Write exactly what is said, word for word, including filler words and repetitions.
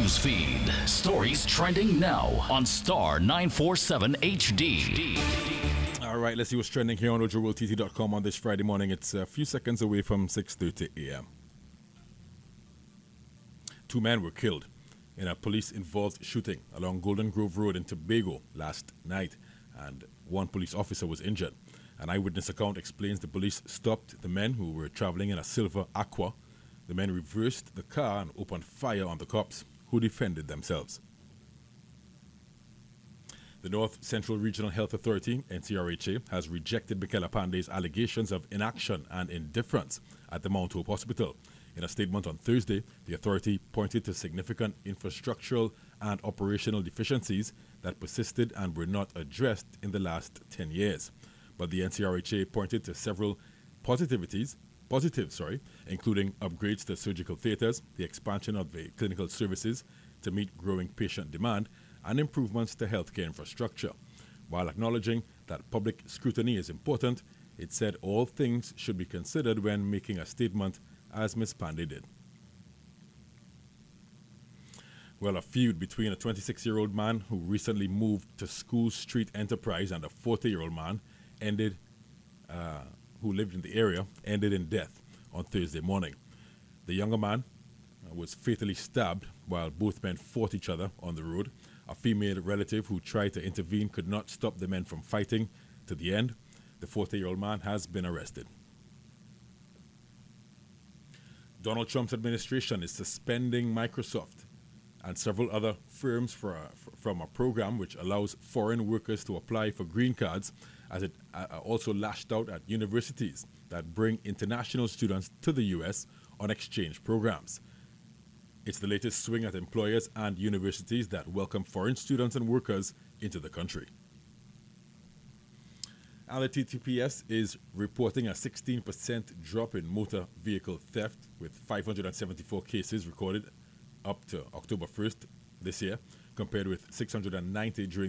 news feed. Stories trending now on Star nine forty-seven H D. All right, let's see what's trending here on Ojo World T T dot com on this Friday morning. It's a few seconds away from six thirty a m Two men were killed in a police-involved shooting along Golden Grove Road in Tobago last night, and one police officer was injured. An eyewitness account explains the police stopped the men who were traveling in a silver Aqua. The men reversed the car and opened fire on the cops, who defended themselves. The North Central Regional Health Authority, N C R H A, has rejected Michaela Pandey's allegations of inaction and indifference at the Mount Hope Hospital. In a statement on Thursday, the authority pointed to significant infrastructural and operational deficiencies that persisted and were not addressed in the last ten years. But the N C R H A pointed to several positivities, positives, sorry, including upgrades to surgical theaters, the expansion of the clinical services to meet growing patient demand, and improvements to healthcare infrastructure. While acknowledging that public scrutiny is important, it said all things should be considered when making a statement, as Miz Pandey did. Well, a feud between a twenty-six-year-old man who recently moved to School Street Enterprise and a forty-year-old man ended, uh, who lived in the area, ended in death on Thursday morning. The younger man uh, was fatally stabbed while both men fought each other on the road. A female relative who tried to intervene could not stop the men from fighting to the end. The forty-year-old man has been arrested. Donald Trump's administration is suspending Microsoft and several other firms for a, for, from a program which allows foreign workers to apply for green cards, as it uh, also lashed out at universities that bring international students to the U S on exchange programs. It's the latest swing at employers and universities that welcome foreign students and workers into the country. And the T T P S is reporting a sixteen percent drop in motor vehicle theft, with five hundred seventy-four cases recorded up to October first this year, compared with six hundred ninety during